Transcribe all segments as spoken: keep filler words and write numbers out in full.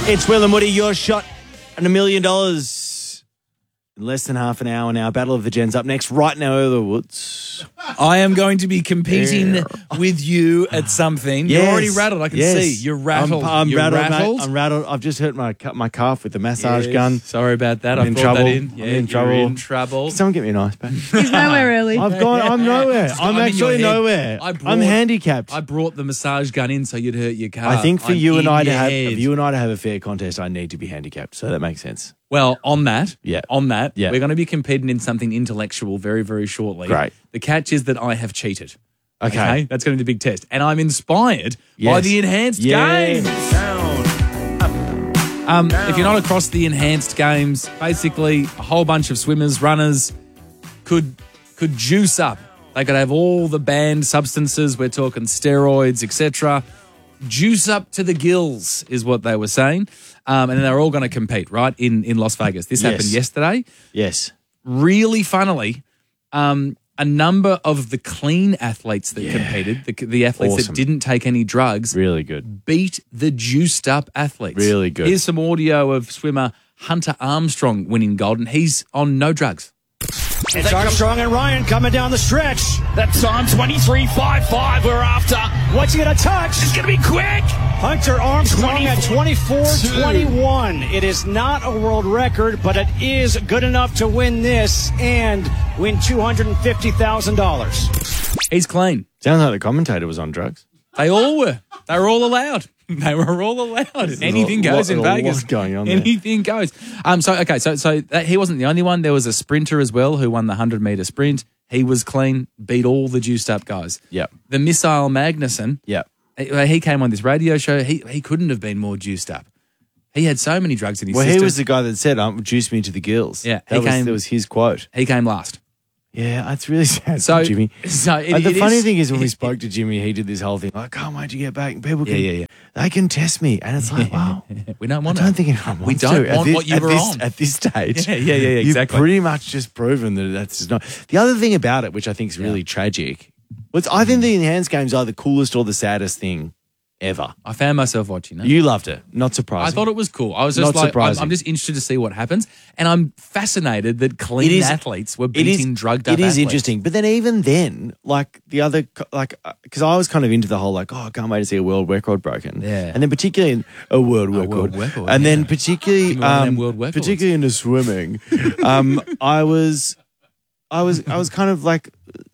It's Will and Woody, your shot at a million dollars in less than half an hour now. Battle of the Gens up next, right now over the woods. I am going to be competing Yeah. with you at something. Yes. You're already rattled, I can Yes. see. You're rattled. I'm, I'm You're rattled, rattled. mate. I'm rattled. I've just hurt my ca- my calf with the massage Yes. gun. Sorry about that. I'm I in brought trouble. that in. I'm Yeah, in you're trouble. in trouble. Can someone get me an ice pack? He's nowhere really. I've gone. I'm nowhere. It's I'm got- in actually your head. nowhere. I brought, I'm handicapped. I brought the massage gun in so you'd hurt your calf. I think for I'm you and in I to your have head. for you and I to have a fair contest, I need to be handicapped. So that makes sense. Well, on that, Yeah. on that, Yeah. we're going to be competing in something intellectual very, very shortly. Great. The catch is that I have cheated. Okay. That's going to be the big test. And I'm inspired by Yes. the enhanced Yeah. games. Um, if you're not across the enhanced games, basically a whole bunch of swimmers, runners could could juice up. They could have all the banned substances. We're talking steroids, et cetera. Juice up to the gills is what they were saying. Um, and then they're all going to compete, right, in, in Las Vegas. This Yes. happened yesterday. Yes. Really funnily, um, a number of the clean athletes that competed, the, the athletes Awesome. that didn't take any drugs, Really good. beat the juiced up athletes. Really good. Here's some audio of swimmer Hunter Armstrong winning gold, and he's on no drugs. It's Armstrong and Ryan coming down the stretch. That time, twenty-three five five we're after. What's he going to touch? It's going to be quick. Hunter Armstrong at twenty-four twenty-one. It is not a world record, but it is good enough to win this and win two hundred fifty thousand dollars. He's clean. Sounds like the commentator was on drugs. They all were. They were all allowed. They were all allowed. Anything a lot- goes in a lot Vegas. going on there. Anything goes. Um. So okay. So so that, he wasn't the only one. There was a sprinter as well who won the hundred meter sprint. He was clean. Beat all the juiced up guys. Yep. The Missile Magnuson. Yep. He, he came on this radio show. He he couldn't have been more juiced up. He had so many drugs in his Well, system. he was the guy that said, um, juice me to the gills. Yeah, That he was, came- that was his quote. He came last. Yeah, that's really sad, So Jimmy. So it, Uh, the it funny is- thing is when we spoke to Jimmy, he did this whole thing. I can't wait to get back. And people can, Yeah, yeah, yeah. they can test me. And it's like, wow. we don't I want don't it. think anyone we wants don't to. At want this- what you at were this, on. At this stage. Yeah, yeah, yeah, exactly. You've pretty much just proven that that's just not. The other thing about it, which I think is really tragic, was I think the enhanced games are the coolest or the saddest thing ever. I found myself watching it. You loved it. Not surprising. I thought it was cool. I was just Not like, I'm, surprising. I'm just interested to see what happens. And I'm fascinated that clean It is- athletes were It beating is drugged up It is athletes. interesting, but then even then, like the other, like because I was kind of into the whole like, oh, I can't wait to see a world record broken. Yeah. and then particularly in a world record, world record, and then yeah. particularly, Give me one of them um, world records. particularly into swimming, um, I was, I was, I was kind of like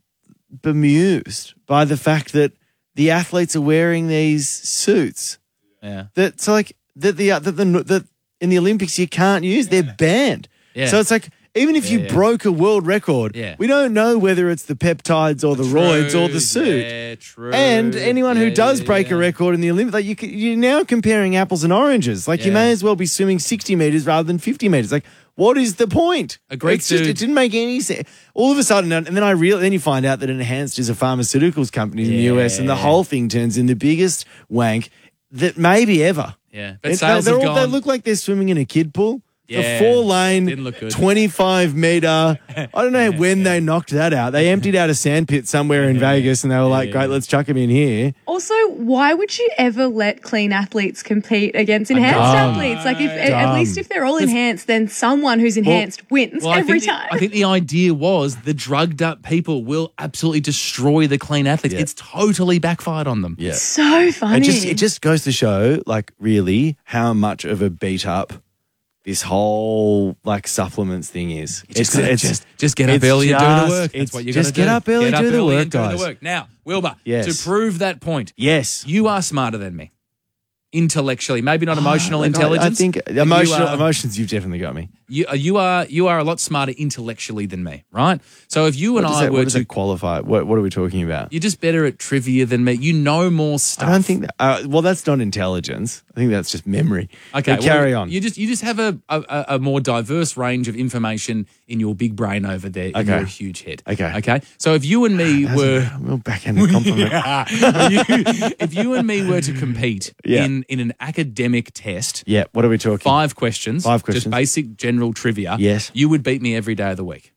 bemused by the fact that the athletes are wearing these suits Yeah. that so like that the that the that in the Olympics you can't use. They're banned. Yeah. So it's like even if you yeah. broke a world record, Yeah. we don't know whether it's the peptides or the roids or the suit. Yeah, true. And anyone who Yeah, does yeah, break yeah. a record in the Olympics, like you, c- you're now comparing apples and oranges. Like you Yeah. may as well be swimming sixty meters rather than fifty meters. Like, what is the point? A Greek It's just, dude- it didn't make any sense. All of a sudden, and then I real then you find out that Enhanced is a pharmaceuticals company in the U S, and the Yeah. whole thing turns in the biggest wank that maybe ever. Yeah. But It's- sales they're have all, they gone. look like they're swimming in a kid pool. Yeah, The four lane, didn't look good. twenty-five meter. I don't know when they knocked that out. They emptied out a sandpit somewhere in Vegas and they were like, great, let's chuck him in here. Also, why would you ever let clean athletes compete against enhanced Dumb. athletes? Like, if at Dumb. least if they're all enhanced, then someone who's enhanced wins Well, I every think the- time. I think the idea was the drugged up people will absolutely destroy the clean athletes. Yeah. It's totally backfired on them. Yeah. so funny. It just, it just goes to show, like, really how much of a beat up this whole, like, supplements thing is. Just, gotta- just, just get up it's early and do just- the work. That's it's what you just gotta get do. up early, Get up do the early work, and do guys. the work. Now, Wilbur, Yes. to prove that point, Yes. you are smarter than me. Intellectually, maybe not emotional Like, I- intelligence. I, think but emotional, you are, emotions, you've definitely got me. you, uh, you are you are a lot smarter intellectually than me, right? So if you and What does I that, were what does to, that qualify? What, what are we talking about? you're just better at trivia than me. You know more stuff. I don't think that, uh, well, that's not intelligence. I think that's just memory. Okay, But carry well, on. You just you just have a, a a more diverse range of information in your big brain over there in Okay. your huge head. Okay. Okay. So if you and me That's were a real backhanded compliment. you- if you and me were to compete Yeah. in in an academic test, Yeah, what are we talking? five questions, Five just questions. basic general trivia. Yes. You would beat me every day of the week.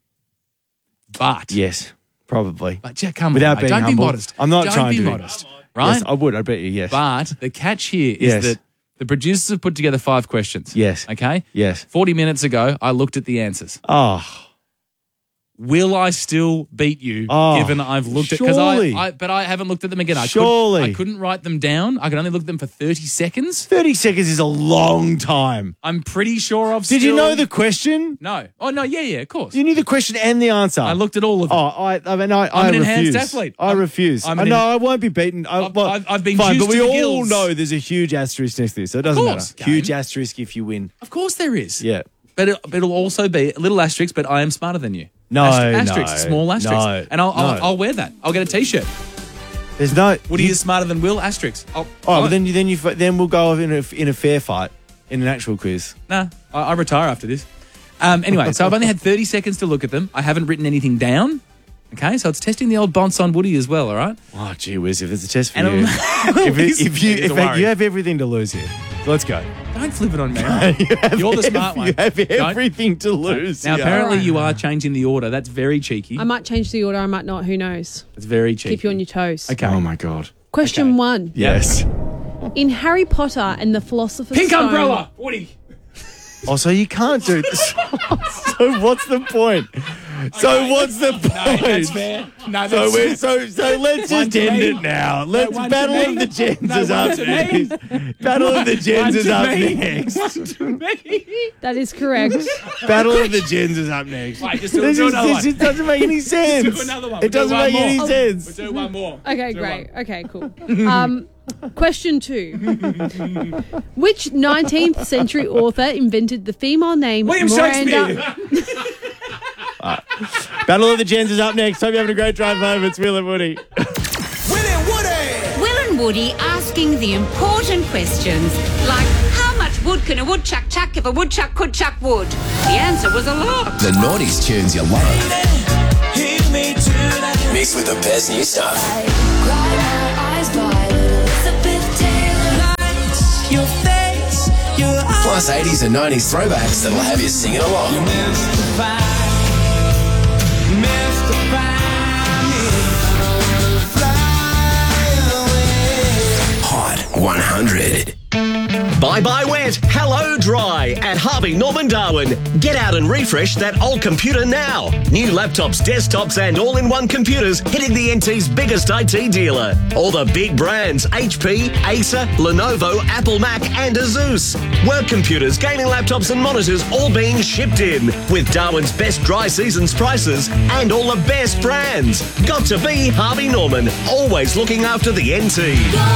But Yes, probably. but yeah, come Without on, mate. being don't humble. be modest. I'm not don't trying be to be. modest, right? Yes, I would. I bet you. Yes. But the catch here is Yes. that The producers have put together five questions. Yes. Okay? Yes. forty minutes ago, I looked at the answers. Oh, Will I still beat you Oh, given I've looked at surely. because I, I but I haven't looked at them again. I Surely. couldn't, I couldn't write them down. I could only look at them for thirty seconds. thirty seconds is a long time. I'm pretty sure I've Did you still- know the question? No. Oh no, yeah, yeah, of course. You knew the question and the answer. I looked at all of them. Oh, I, I mean, I, I'm I an enhanced refuse. athlete. I I'm- refuse. I'm I an know en- I won't be beaten. I, I've- well, I've- I've been fine, juiced but we to the all gills. know there's a huge asterisk next to this, so it doesn't course, matter. Huge Kane. asterisk if you win. Of course there is. Yeah. But it, but it'll also be a little asterisk, but I am smarter than you. No, Asterisk, no, asterisk, small asterisk. no, and I'll, I'll, no. I'll wear that. I'll get a T-shirt. There's no. Woody you- is smarter than Will, asterisk. I'll, Oh, but then you then you then we'll go in a in a fair fight in an actual quiz. Nah, I, I retire after this. Um, anyway, so I've only had thirty seconds to look at them. I haven't written anything down. Okay, so it's testing the old bonce on Woody as well, all right? Oh, gee whiz! If there's a test for And you, I'm- if, it, if you It's a in fact worry. you have everything to lose here. Let's go. Don't flip it on me. You have You're the ev- smart one. You have Don't- everything to lose. Now, here. apparently you are changing the order. That's very cheeky. I might change the order, I might not, who knows? That's very cheeky. Keep you on your toes. Okay. Oh my god. Question Okay. one. Yes. In Harry Potter and the Philosopher's Pink Stone... umbrella, Woody. Oh, so you can't do this. So what's the point? So what's the point? No, that's fair. No, that's So we're so so let's One just to end me. it now. Let's one to Battle me. of the Gens No, is one up to me. next. Battle of the Gens One is to up me. next. That is correct. Battle of the Gens is up next. Wait, just do- this do is- another this one. just doesn't make any sense. Do another one. It We'll do doesn't one make any more. sense. We'll do one more. Okay, Do great. one. Okay, cool. Um, question two. Which nineteenth century author invented the female name William Miranda? Shakespeare. Battle of the Gens is up next. Hope you're having a great drive home. It's Will and Woody. Will and Woody asking the important questions, like how much wood can a woodchuck chuck if a woodchuck could chuck wood? The answer was a lot. The noughties tunes you love. Mixed with the best new stuff. Plus eighties and nineties throwbacks that'll have you singing along. Hot one hundred. Bye-bye wet, hello dry at Harvey Norman Darwin. Get out and refresh that old computer now. New laptops, desktops and all-in-one computers hitting the N T's biggest I T dealer. All the big brands, H P, Acer, Lenovo, Apple Mac and Asus. Work computers, gaming laptops and monitors all being shipped in with Darwin's best dry seasons prices and all the best brands. Got to be Harvey Norman, always looking after the N T.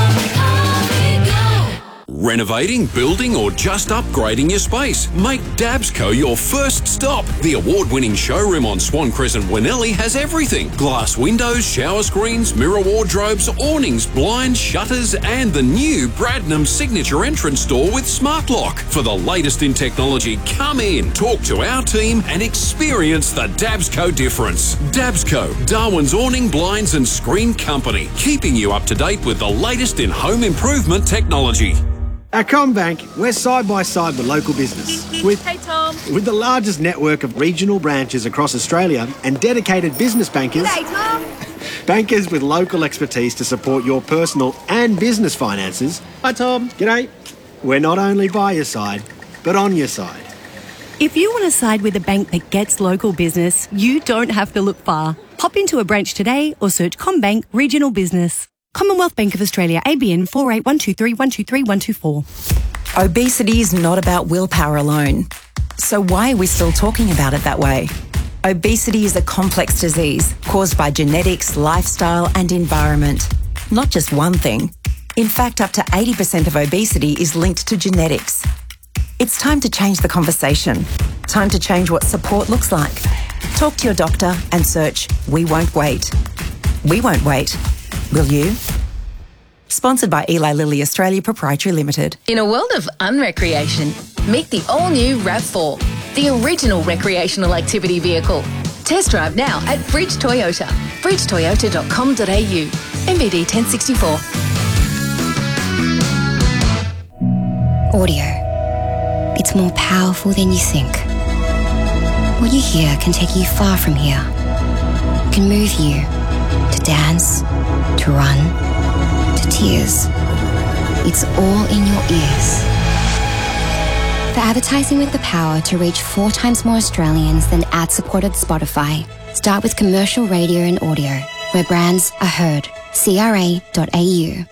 Renovating, building, or just upgrading your space? Make Dabsco your first stop. The award-winning showroom on Swan Crescent, Winnelli has everything. Glass windows, shower screens, mirror wardrobes, awnings, blinds, shutters, and the new Bradnam signature entrance door with smart lock. For the latest in technology, come in, talk to our team, and experience the Dabsco difference. Dabsco, Darwin's awning, blinds, and screen company, keeping you up to date with the latest in home improvement technology. At CommBank, we're side by side with local business. With, Hey, Tom. with the largest network of regional branches across Australia and dedicated business bankers. Hey, Tom. Bankers with local expertise to support your personal and business finances. Hi, Tom. G'day. We're not only by your side, but on your side. If you want to side with a bank that gets local business, you don't have to look far. Pop into a branch today or search CommBank Regional Business. Commonwealth Bank of Australia, A B N four eight one two three one two three one two four. Obesity is not about willpower alone. So why are we still talking about it that way? Obesity is a complex disease caused by genetics, lifestyle and environment. Not just one thing. In fact, up to eighty percent of obesity is linked to genetics. It's time to change the conversation. Time to change what support looks like. Talk to your doctor and search We Won't Wait. We won't wait. Will you? Sponsored by Eli Lilly Australia Proprietary Limited. In a world of unrecreation, meet the all-new RAV four, the original recreational activity vehicle. Test drive now at Bridge Toyota, bridge toyota dot com dot a u, M B D ten sixty-four. Audio. It's more powerful than you think. What you hear can take you far from here. It can move you to dance, to run, to tears. It's all in your ears. For advertising with the power to reach four times more Australians than ad-supported Spotify, start with commercial radio and audio, where brands are heard. C R A dot A U.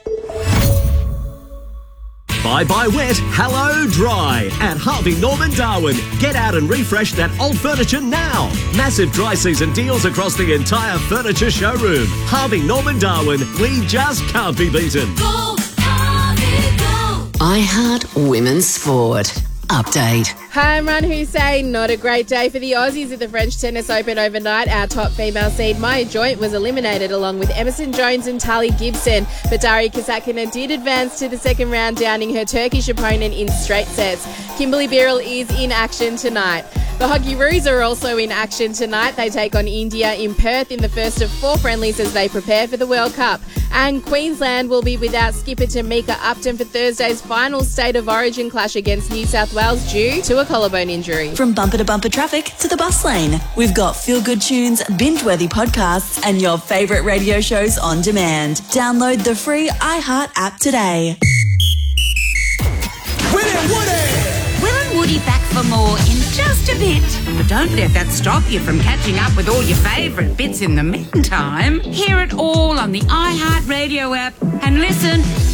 Bye bye wet, hello dry at Harvey Norman Darwin. Get out and refresh that old furniture now. Massive dry season deals across the entire furniture showroom. Harvey Norman Darwin, we just can't be beaten. Go, Harvey, go. iHeart Women's Sport. Update. Hi, I'm Ran Hussein. Not a great day for the Aussies at the French Tennis Open overnight. Our top female seed, Maya Joint, was eliminated along with Emerson Jones and Tali Gibson. But Daria Kasatkina did advance to the second round, downing her Turkish opponent in straight sets. Kimberly Birrell is in action tonight. The Hockeyroos are also in action tonight. They take on India in Perth in the first of four friendlies as they prepare for the World Cup. And Queensland will be without skipper Tamika Upton for Thursday's final State of Origin clash against New South Wales due to a collarbone injury. From bumper to bumper traffic to the bus lane, we've got feel-good tunes, binge-worthy podcasts and your favourite radio shows on demand. Download the free iHeart app today. Will and Woody! Will and Woody back for more in just a bit. But don't let that stop you from catching up with all your favourite bits in the meantime. Hear it all on the iHeart Radio app and listen